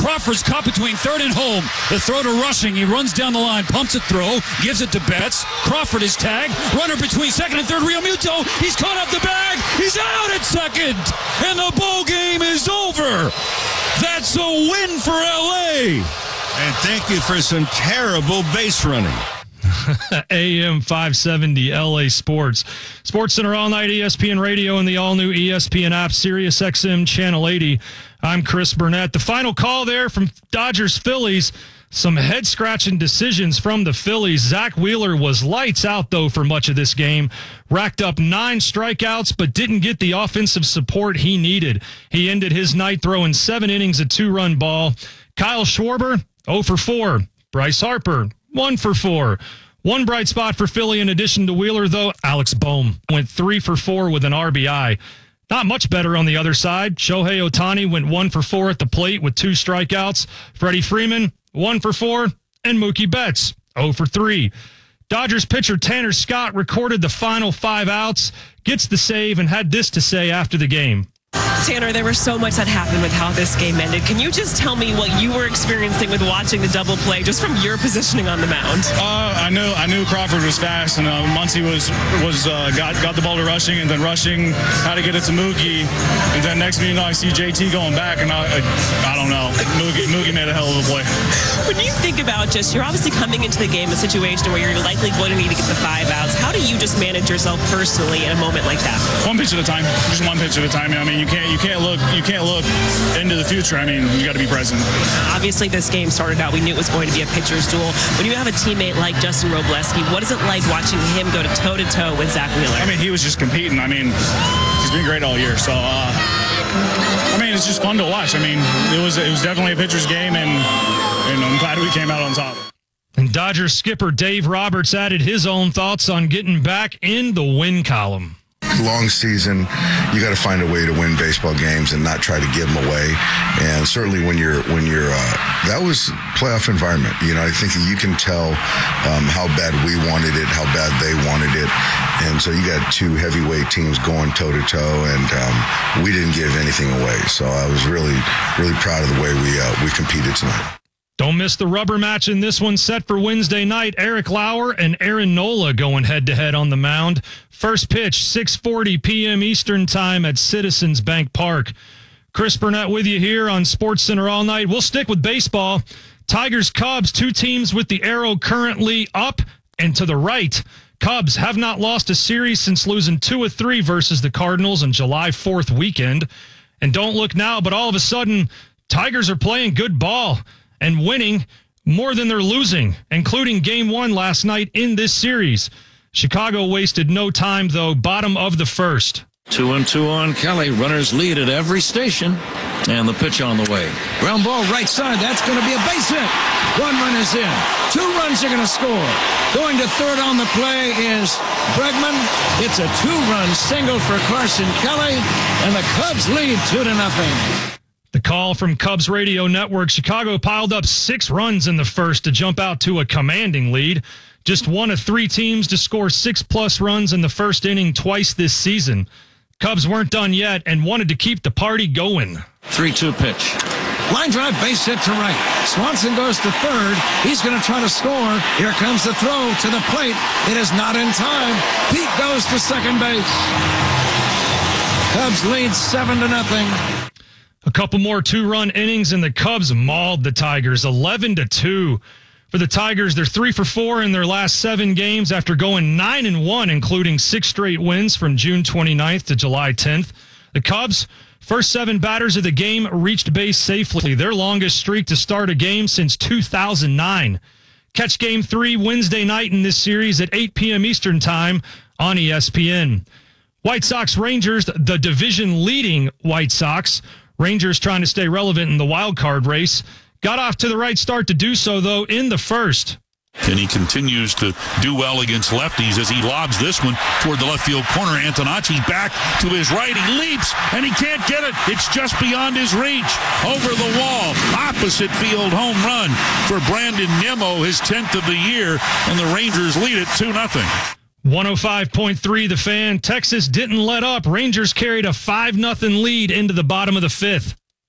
Crawford's caught between third and home. The throw to Rushing. He runs down the line, pumps a throw, gives it to Betts. Crawford is tagged. Runner between second and third. Realmuto. He's caught up the bag. He's out at second. And the ball game is over. That's a win for L.A. And thank you for some terrible base running. AM 570 LA Sports. Sports Center all night, ESPN Radio, and the all-new ESPN app, Sirius XM Channel 80. I'm Chris Burnett. The final call there from Dodgers-Phillies. Some head-scratching decisions from the Phillies. Zach Wheeler was lights out, though, for much of this game. Racked up 9 strikeouts, but didn't get the offensive support he needed. He ended his night throwing 7 innings, a 2-run ball. Kyle Schwarber, 0 for 4. Bryce Harper, 1 for 4. One bright spot for Philly in addition to Wheeler, though, Alex Bohm went 3 for 4 with an RBI. Not much better on the other side. Shohei Ohtani went 1 for 4 at the plate with 2 strikeouts. Freddie Freeman, 1 for 4. And Mookie Betts, 0 for 3. Dodgers pitcher Tanner Scott recorded the final 5 outs, gets the save, and had this to say after the game. Tanner, there was so much that happened with how this game ended. Can you just tell me what you were experiencing with watching the double play, just from your positioning on the mound? I knew Crawford was fast, and Muncy got the ball to Rushing, and then Rushing had to get it to Mookie, and then next thing you know, I see JT going back, and I don't know. Mookie made a hell of a play. When you think about you're obviously coming into the game in a situation where you're likely going to need to get the 5 outs. How do you just manage yourself personally in a moment like that? One pitch at a time, just one pitch at a time. I mean, you can't look into the future. I mean, you got to be present. Obviously, this game started out, we knew it was going to be a pitcher's duel. When you have a teammate like Justin Robleski, what is it like watching him go toe-to-toe with Zach Wheeler? I mean, he was just competing. I mean, he's been great all year. So, I mean, it's just fun to watch. I mean, it was definitely a pitcher's game, and I'm glad we came out on top. And Dodgers skipper Dave Roberts added his own thoughts on getting back in the win column. Long season, you got to find a way to win baseball games and not try to give them away. And certainly when you're that was playoff environment. You know, I think that you can tell how bad we wanted it, how bad they wanted it. And so you got 2 heavyweight teams going toe to toe, and we didn't give anything away. So I was really, really proud of the way we competed tonight. Don't miss the rubber match in this one, set for Wednesday night. Eric Lauer and Aaron Nola going head-to-head on the mound. First pitch, 6:40 p.m. Eastern Time at Citizens Bank Park. Chris Burnett with you here on Sports Center all night. We'll stick with baseball. Tigers-Cubs, 2 teams with the arrow currently up and to the right. Cubs have not lost a series since losing 2 of 3 versus the Cardinals on July 4th weekend. And don't look now, but all of a sudden, Tigers are playing good ball and winning more than they're losing, including Game 1 last night in this series. Chicago wasted no time, though, bottom of the first. 2-2 on Kelly. Runners lead at every station. And the pitch on the way. Ground ball right side. That's going to be a base hit. 1 run is in. 2 runs are going to score. Going to third on the play is Bregman. It's a 2-run single for Carson Kelly. And the Cubs lead 2-0. The call from Cubs Radio Network. Chicago piled up 6 runs in the first to jump out to a commanding lead. Just one of 3 teams to score 6+ runs in the first inning twice this season. Cubs weren't done yet and wanted to keep the party going. 3-2 pitch. Line drive, base hit to right. Swanson goes to third. He's going to try to score. Here comes the throw to the plate. It is not in time. Pete goes to second base. Cubs lead 7-0. A couple more 2-run innings, and the Cubs mauled the Tigers 11-2. For the Tigers, they're 3 for 4 in their last 7 games after going 9-1, including 6 straight wins from June 29th to July 10th. The Cubs, first 7 batters of the game, reached base safely, their longest streak to start a game since 2009. Catch Game 3 Wednesday night in this series at 8 p.m. Eastern Time on ESPN. White Sox-Rangers, the division-leading White Sox. Rangers trying to stay relevant in the wild card race. Got off to the right start to do so, though, in the first. And he continues to do well against lefties as he lobs this one toward the left field corner. Antonacci back to his right. He leaps, and he can't get it. It's just beyond his reach. Over the wall. Opposite field home run for Brandon Nimmo, his 10th of the year, and the Rangers lead it 2-0. 105.3 The Fan. Texas didn't let up. Rangers carried a 5-0 lead into the bottom of the 5th.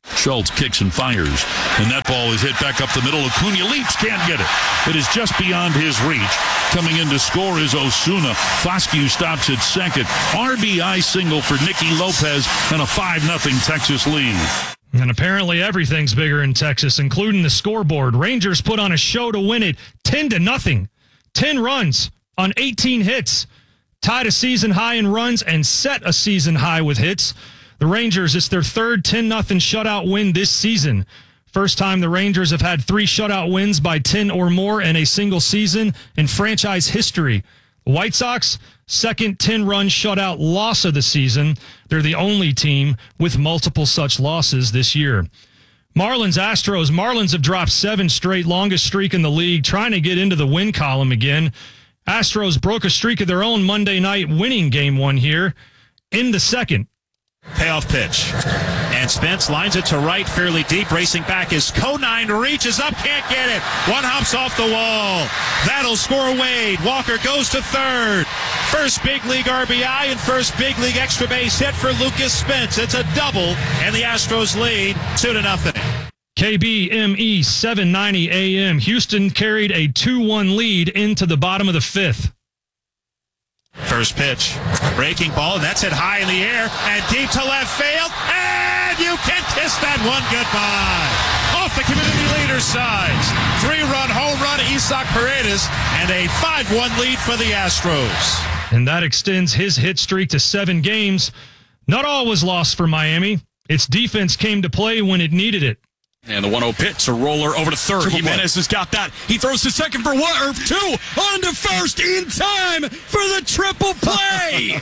Schultz kicks and fires, and that ball is hit back up the middle. Acuna leaps, can't get it. It is just beyond his reach. Coming in to score is Osuna. Foscue stops at second. RBI single for Nicky Lopez, and a 5-0 Texas lead. And apparently everything's bigger in Texas, including the scoreboard. Rangers put on a show to win it 10-0. 10 runs on 18 hits. Tied a season high in runs and set a season high with hits. The Rangers, it's their third 10-0 shutout win this season. First time the Rangers have had 3 shutout wins by 10 or more in a single season in franchise history. The White Sox, second 10-run shutout loss of the season. They're the only team with multiple such losses this year. Marlins, Astros. Marlins have dropped 7 straight, longest streak in the league, trying to get into the win column again. Astros broke a streak of their own Monday night, winning Game 1 here in the second. Payoff pitch. And Spence lines it to right fairly deep. Racing back is Conine. Reaches up. Can't get it. One hops off the wall. That'll score Wade. Walker goes to third. First big league RBI and first big league extra base hit for Lucas Spence. It's a double, and the Astros lead 2-0. KBME 790 AM. Houston carried a 2-1 lead into the bottom of the 5th. First pitch, breaking ball, and that's hit high in the air and deep to left field, and you can kiss that one goodbye. Off the community leader's sides, 3-run home run to Isaac Paredes, and a 5-1 lead for the Astros. And that extends his hit streak to 7 games. Not all was lost for Miami. Its defense came to play when it needed it. And the 1-0 pitch, a roller over to third. Jimenez has got that. He throws to second for 1 or 2. On to first in time for the triple play.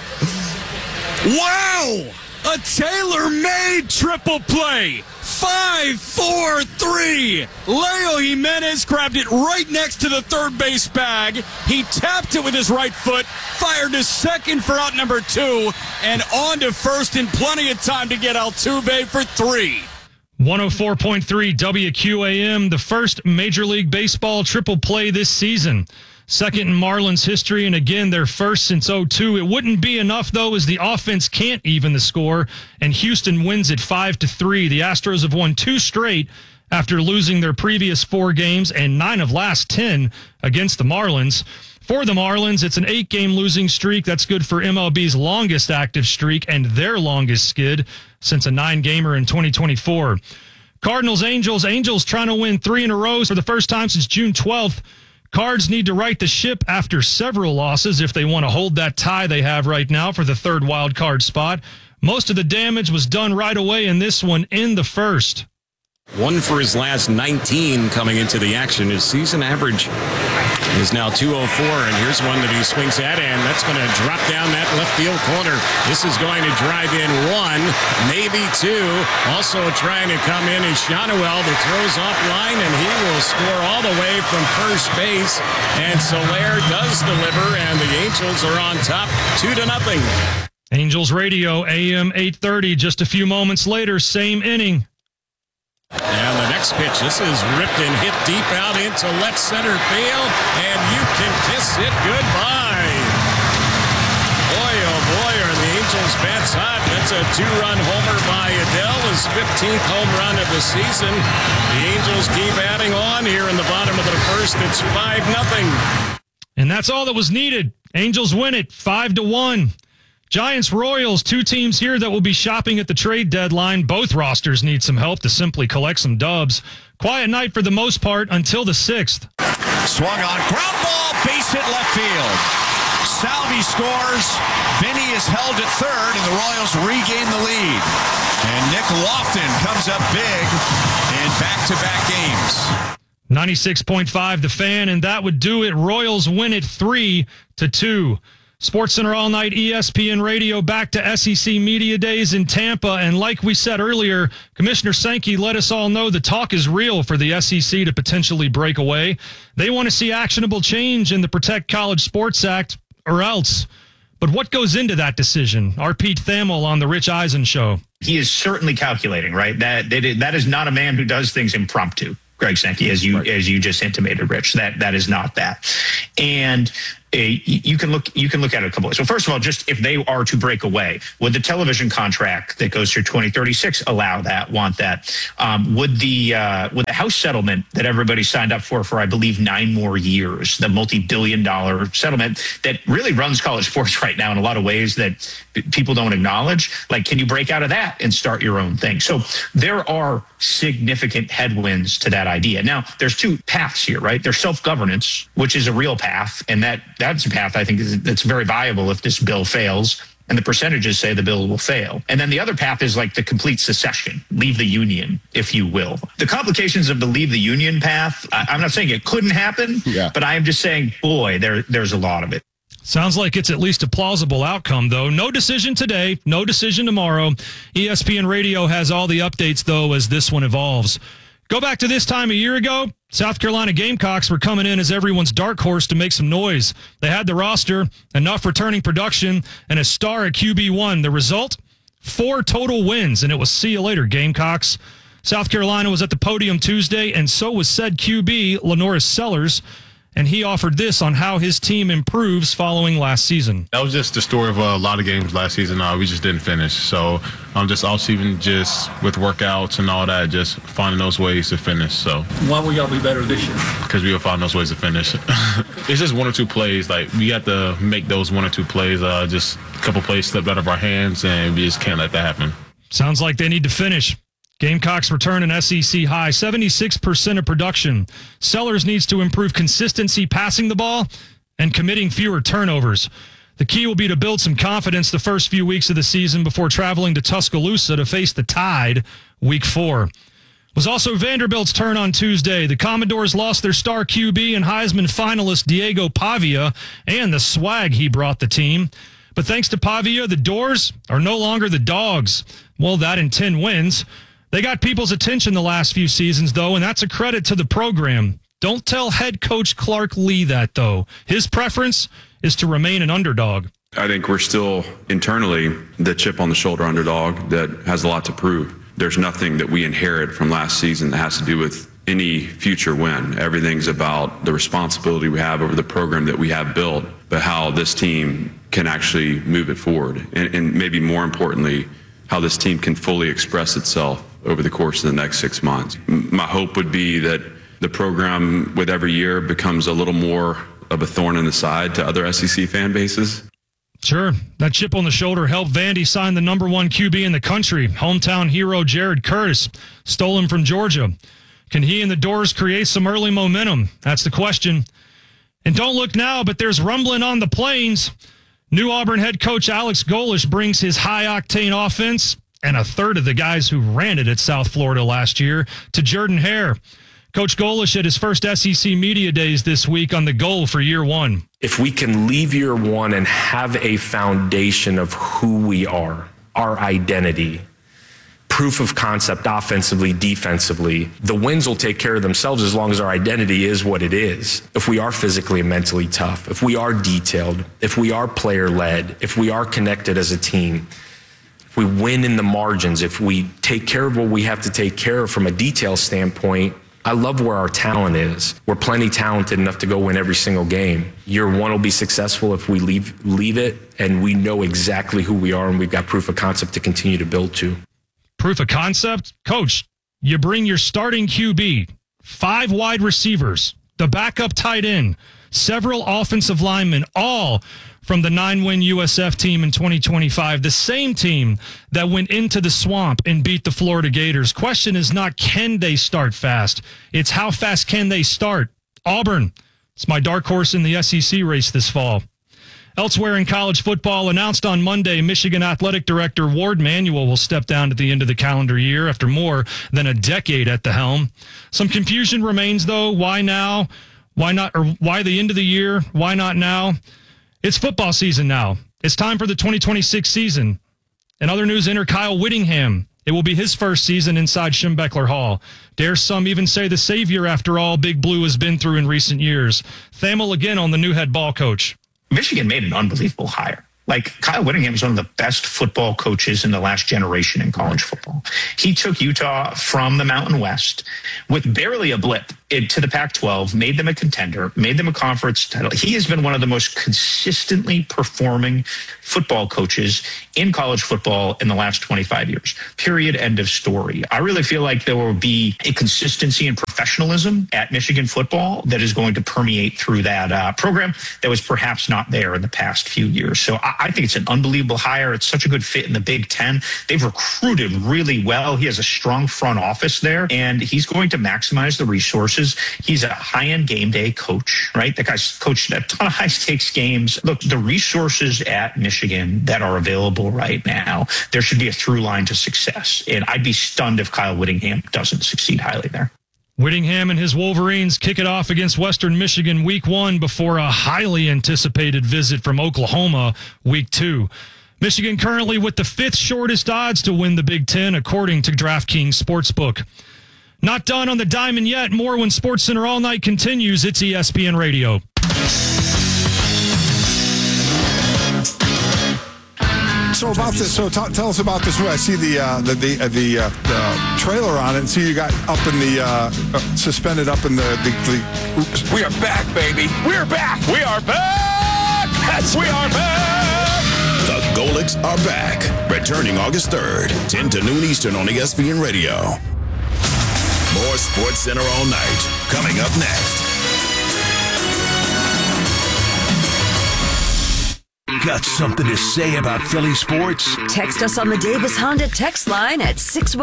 Wow! A tailor-made triple play. 5-4-3. Leo Jimenez grabbed it right next to the third base bag. He tapped it with his right foot, fired to second for out number 2, and on to first in plenty of time to get Altuve for 3. 104.3 WQAM, the first Major League Baseball triple play this season. Second in Marlins history, and again, their first since 2002. It wouldn't be enough, though, as the offense can't even the score, and Houston wins it 5-3. The Astros have won 2 straight after losing their previous 4 games and 9 of last 10 against the Marlins. For the Marlins, it's an 8-game losing streak. That's good for MLB's longest active streak and their longest skid since a 9-gamer in 2024. Cardinals, Angels trying to win 3 in a row for the first time since June 12th. Cards need to right the ship after several losses if they want to hold that tie they have right now for the 3rd wild card spot. Most of the damage was done right away in this one in the first. 1 for his last 19 coming into the action. His season average is now 204, and here's one that he swings at, and that's going to drop down that left field corner. This is going to drive in 1, maybe 2. Also trying to come in is Shanuel that throws offline, and he will score all the way from first base. And Soler does deliver, and the Angels are on top 2-0. Angels Radio, AM 830, just a few moments later, same inning. And the next pitch, this is ripped and hit deep out into left center field, and you can kiss it goodbye. Boy, oh boy, are the Angels bats hot. That's a 2-run homer by Adele, his 15th home run of the season. The Angels keep adding on here in the bottom of the first. It's 5-0. And that's all that was needed. Angels win it 5-1. Giants, Royals, 2 teams here that will be shopping at the trade deadline. Both rosters need some help to simply collect some dubs. Quiet night for the most part until the 6th. Swung on, ground ball, base hit left field. Salvi scores. Vinny is held at third, and the Royals regain the lead. And Nick Lofton comes up big in back-to-back games. 96.5 The Fan, and that would do it. Royals win it 3-2. SportsCenter All Night, ESPN Radio, back to SEC Media Days in Tampa. And like we said earlier, Commissioner Sankey let us all know the talk is real for the SEC to potentially break away. They want to see actionable change in the Protect College Sports Act or else. But what goes into that decision? Our Pete Thamel on the Rich Eisen Show. He is certainly calculating, right? That is not a man who does things impromptu. Greg Sankey, as you just intimated, Rich, that is not that. And you can look at it a couple ways. So first of all, just if they are to break away, would the television contract that goes through 2036 allow that? Want that? Would the House settlement that everybody signed up for I believe 9 more years, the multi-billion-dollar settlement that really runs college sports right now in a lot of ways that people don't acknowledge? Like, can you break out of that and start your own thing? So there are significant headwinds to that idea. Now, there's 2 paths here, right? There's self-governance, which is a real path, and that's a path I think that's very viable if this bill fails, and the percentages say the bill will fail. And then the other path is like the complete secession, leave the union, if you will. The complications of the leave the union path, I'm not saying it couldn't happen, but I am just saying, boy, there's a lot of it. Sounds like it's at least a plausible outcome, though. No decision today, no decision tomorrow. ESPN Radio has all the updates, though, as this one evolves. Go back to this time a year ago, South Carolina Gamecocks were coming in as everyone's dark horse to make some noise. They had the roster, enough returning production, and a star at QB1. The result? 4 total wins, and it was see you later, Gamecocks. South Carolina was at the podium Tuesday, and so was said QB, Lenoris Sellers. And he offered this on how his team improves following last season. That was just the story of a lot of games last season. We just didn't finish. So I'm just off-season, just with workouts and all that, just finding those ways to finish. So why will y'all be better this year? Because we will find those ways to finish. It's just 1 or 2 plays. Like, we got to make those 1 or 2 plays. Just a couple plays slipped out of our hands, and we just can't let that happen. Sounds like they need to finish. Gamecocks return an SEC high, 76% of production. Sellers needs to improve consistency passing the ball and committing fewer turnovers. The key will be to build some confidence the first few weeks of the season before traveling to Tuscaloosa to face the Tide week 4. It was also Vanderbilt's turn on Tuesday. The Commodores lost their star QB and Heisman finalist Diego Pavia and the swag he brought the team. But thanks to Pavia, the Doors are no longer the Dogs. Well, that in 10 wins. They got people's attention the last few seasons, though, and that's a credit to the program. Don't tell head coach Clark Lee that, though. His preference is to remain an underdog. I think we're still internally the chip on the shoulder underdog that has a lot to prove. There's nothing that we inherit from last season that has to do with any future win. Everything's about the responsibility we have over the program that we have built, but how this team can actually move it forward. And maybe more importantly, how this team can fully express itself over the course of the next 6 months. My hope would be that the program with every year becomes a little more of a thorn in the side to other SEC fan bases. Sure. That chip on the shoulder helped Vandy sign the number 1 QB in the country. Hometown hero Jared Curtis stole him from Georgia. Can he and the Doors create some early momentum? That's the question. And don't look now, but there's rumbling on the plains. New Auburn head coach Alex Golesh brings his high-octane offense and a third of the guys who ran it at South Florida last year to Jordan-Hare. Coach Golesh at his first SEC Media Days this week on the goal for year 1. If we can leave year 1 and have a foundation of who we are, our identity, proof of concept offensively, defensively, the wins will take care of themselves as long as our identity is what it is. If we are physically and mentally tough, if we are detailed, if we are player-led, if we are connected as a team, if we win in the margins, if we take care of what we have to take care of from a detail standpoint, I love where our talent is. We're plenty talented enough to go win every single game. Year 1 will be successful if we leave it and we know exactly who we are and we've got proof of concept to continue to build to. Proof of concept? Coach, you bring your starting QB, 5 wide receivers, the backup tight end, several offensive linemen, all from the 9-win USF team in 2025, the same team that went into the swamp and beat the Florida Gators. Question is not can they start fast, it's how fast can they start. Auburn, it's my dark horse in the SEC race this fall. Elsewhere in college football, announced on Monday, Michigan Athletic Director Ward Manuel will step down at the end of the calendar year after more than a decade at the helm. Some confusion remains, though. Why now? Why not? Or why the end of the year? Why not now? It's football season now. It's time for the 2026 season. In other news, enter Kyle Whittingham. It will be his first season inside Schembechler Hall. Dare some even say the savior after all Big Blue has been through in recent years. Thamel again on the new head ball coach. Michigan made an unbelievable hire. Like, Kyle Whittingham is one of the best football coaches in the last generation in college football. He took Utah from the Mountain West with barely a blip to the Pac-12, made them a contender, made them a conference title. He has been one of the most consistently performing football coaches in college football in the last 25 years. Period. End of story. I really feel like there will be a consistency and professionalism at Michigan football that is going to permeate through that program that was perhaps not there in the past few years. So I think it's an unbelievable hire. It's such a good fit in the Big Ten. They've recruited really well. He has a strong front office there, and he's going to maximize the resources. He's a high-end game day coach, right? That guy's coached a ton of high-stakes games. Look, the resources at Michigan that are available right now, there should be a through line to success. And I'd be stunned if Kyle Whittingham doesn't succeed highly there. Whittingham and his Wolverines kick it off against Western Michigan week 1 before a highly anticipated visit from Oklahoma week 2. Michigan currently with the 5th shortest odds to win the Big Ten, according to DraftKings Sportsbook. Not done on the diamond yet. More when SportsCenter All Night continues. It's ESPN Radio. So about this, tell us about this. I see the trailer on it, and see you got up in the suspended up in the. Oops. We are back, baby. We are back. We are back. Yes, we are back. The Golics are back, returning August 3rd, 10 to noon Eastern on ESPN Radio. More SportsCenter All Night coming up next. Got something to say about Philly sports? Text us on the Davis Honda text line at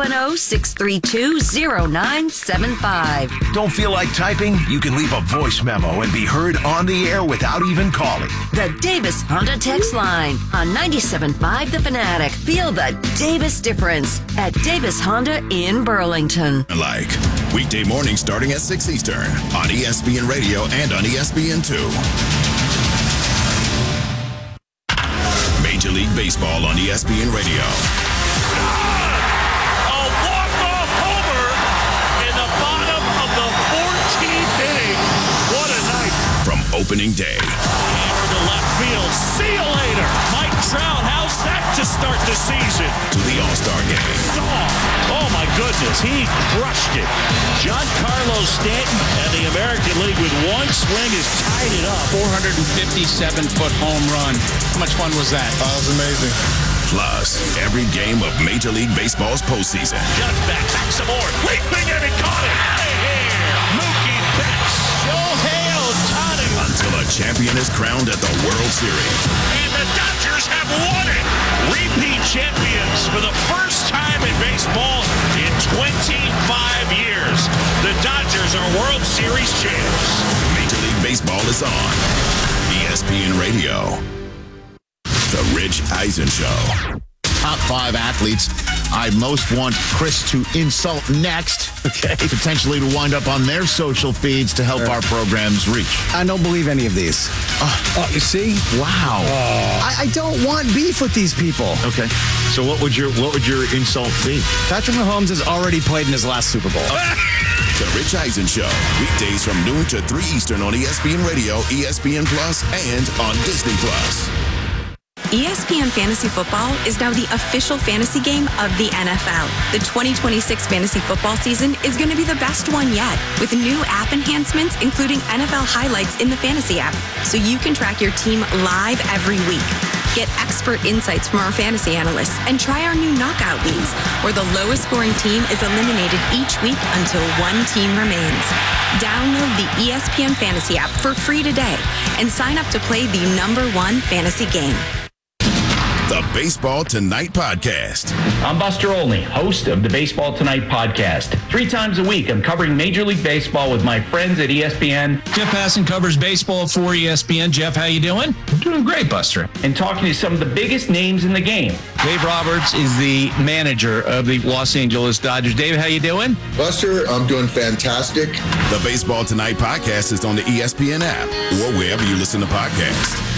610-632-0975. Don't feel like typing? You can leave a voice memo and be heard on the air without even calling. The Davis Honda text line on 97.5 The Fanatic. Feel the Davis difference at Davis Honda in Burlington. Like weekday morning starting at 6 Eastern on ESPN Radio and on ESPN2. Major League Baseball on ESPN Radio. A walk-off homer in the bottom of the 14th inning. What a night. From opening day. Hammer to left field. See you later. Mike Trout, how's that to start the season? To the All-Star Game. Oh my goodness, he crushed it. Giancarlo Stanton and the American League with one swing has tied it up. 457-foot home run. How much fun was that? That was amazing. Plus, every game of Major League Baseball's postseason. Just back some more. Leaping and he caught it. Out of here. Mookie Betts. Shohei Ohtani. Until a champion is crowned at the World Series. And the Dodgers have won it. Repeat champions for the first time in baseball in 25 years. The Dodgers are World Series champs. Major League Baseball is on ESPN Radio. The Rich Eisen Show. Top 5 athletes I most want Chris to insult next. Okay. Potentially to wind up on their social feeds to help our programs reach. I don't believe any of these. You see? Wow. I don't want beef with these people. Okay. So what would your insult be? Patrick Mahomes has already played in his last Super Bowl. The Rich Eisen Show. Weekdays from noon to 3 Eastern on ESPN Radio, ESPN Plus, and on Disney Plus. ESPN Fantasy Football is now the official fantasy game of the NFL. The 2026 fantasy football season is going to be the best one yet, with new app enhancements, including NFL highlights in the fantasy app, so you can track your team live every week. Get expert insights from our fantasy analysts and try our new knockout leagues, where the lowest scoring team is eliminated each week until one team remains. Download the ESPN Fantasy app for free today and sign up to play the #1 fantasy game. The Baseball Tonight Podcast. I'm Buster Olney, host of the Baseball Tonight Podcast. 3 times a week, I'm covering Major League Baseball with my friends at ESPN. Jeff Passan covers baseball for ESPN. Jeff, how you doing? I'm doing great, Buster. And talking to some of the biggest names in the game. Dave Roberts is the manager of the Los Angeles Dodgers. Dave, how you doing? Buster, I'm doing fantastic. The Baseball Tonight Podcast is on the ESPN app or wherever you listen to podcasts.